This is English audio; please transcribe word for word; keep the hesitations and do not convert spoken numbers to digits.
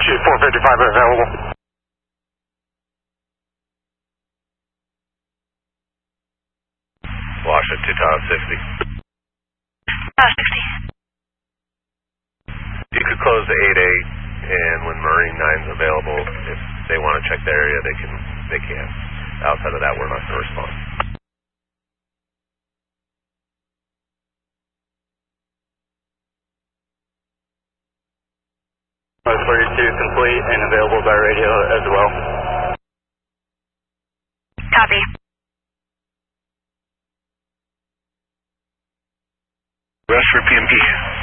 Chief four fifty-five available. Washington, two Tower sixty. Tower sixty. You could close the eight eight, and when Marine nine's available, if they want to check the area, they can. They can. Outside of that, we're not going to respond. thirty-two complete and available by radio as well. Copy. Rest for P M P.